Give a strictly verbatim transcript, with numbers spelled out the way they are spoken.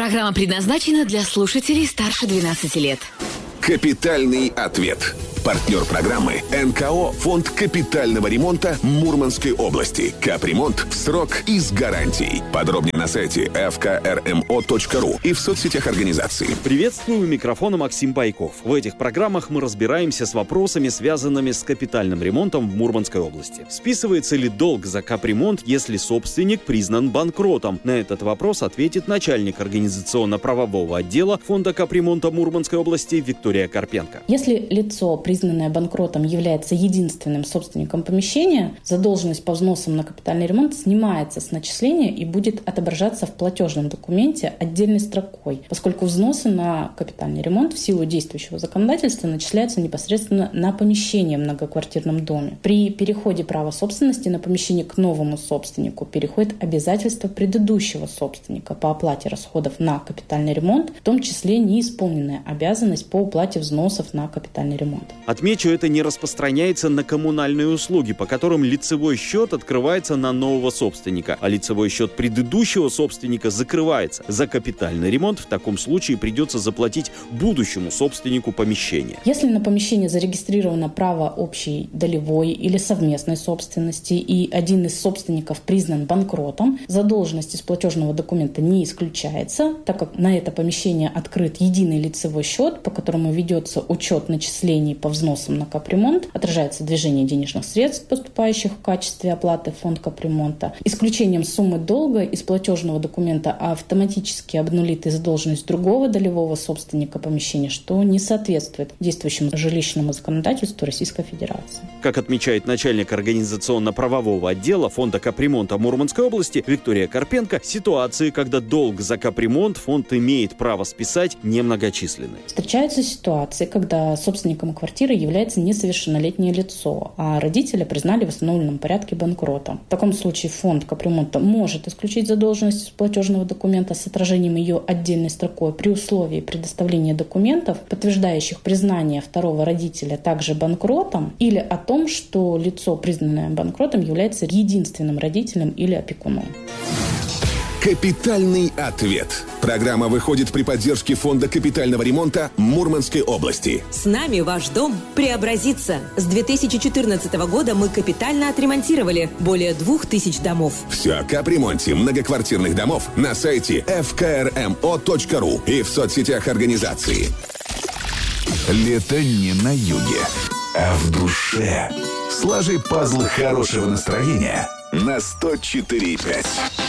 Программа предназначена для слушателей старше двенадцати лет. Капитальный ответ. Партнер программы эн ка о «Фонд капитального ремонта Мурманской области». Капремонт в срок и с гарантией. Подробнее на сайте эф ка эр эм о точка ру и в соцсетях организации. Приветствую, у микрофона Максим Байков. В этих программах мы разбираемся с вопросами, связанными с капитальным ремонтом в Мурманской области. Списывается ли долг за капремонт, если собственник признан банкротом? На этот вопрос ответит начальник организационно-правового отдела Фонда капремонта Мурманской области Виктория Карпенко. Если лицо, признанное банкротом, является единственным собственником помещения, задолженность по взносам на капитальный ремонт снимается с начисления и будет отображаться в платежном документе отдельной строкой, поскольку взносы на капитальный ремонт в силу действующего законодательства начисляются непосредственно на помещение в многоквартирном доме. При переходе права собственности на помещение к новому собственнику переходит обязательство предыдущего собственника по оплате расходов на капитальный ремонт, в том числе неисполненная обязанность по уплате взносов на капитальный ремонт. Отмечу, это не распространяется на коммунальные услуги, по которым лицевой счет открывается на нового собственника, а лицевой счет предыдущего собственника закрывается. За капитальный ремонт в таком случае придется заплатить будущему собственнику помещения. Если на помещение зарегистрировано право общей долевой или совместной собственности и один из собственников признан банкротом, задолженность из платежного документа не исключается, так как на это помещение открыт единый лицевой счет, по которому ведется учет начислений по взносам на капремонт, отражается движение денежных средств, поступающих в качестве оплаты в фонд капремонта. Исключением суммы долга из платежного документа автоматически обнулит и задолженность другого долевого собственника помещения, что не соответствует действующему жилищному законодательству Российской Федерации. Как отмечает начальник организационно-правового отдела Фонда капремонта Мурманской области Виктория Карпенко, ситуации, когда долг за капремонт фонд имеет право списать, немногочисленны. Встречаются ситуации, когда собственником квартиры является несовершеннолетнее лицо, а родителя признали в установленном порядке банкротом. В таком случае фонд капремонта может исключить задолженность из платежного документа с отражением ее отдельной строкой при условии предоставления документов, подтверждающих признание второго родителя также банкротом, или о том, что лицо, признанное банкротом, является единственным родителем или опекуном. Капитальный ответ. Программа выходит при поддержке Фонда капитального ремонта Мурманской области. С нами ваш дом преобразится. С две тысячи четырнадцатого года мы капитально отремонтировали более двух тысяч домов. Все о капремонте многоквартирных домов на сайте эф ка эр эм о точка ру и в соцсетях организации. Лето не на юге, а в душе. Сложи пазлы хорошего настроения на сто четыре и пять.